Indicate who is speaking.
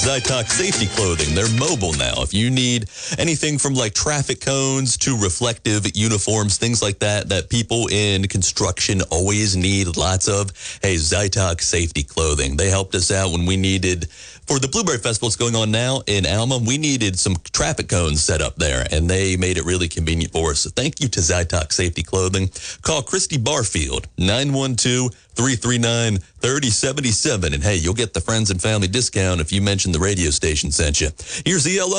Speaker 1: Zytox safety clothing. They're mobile now. If you need anything from like traffic cones to reflective uniforms, things like that, that people in construction always need lots of, hey, Zytox safety clothing. They helped us out when we needed, for the Blueberry Festival that's going on now in Alma, we needed some traffic cones set up there, and they made it really convenient for us. So thank you to Zytox safety clothing. Call Christy Barfield, 912-339-3077. And hey, you'll get the friends and family discount if you mention the radio station sent you. Here's ELO.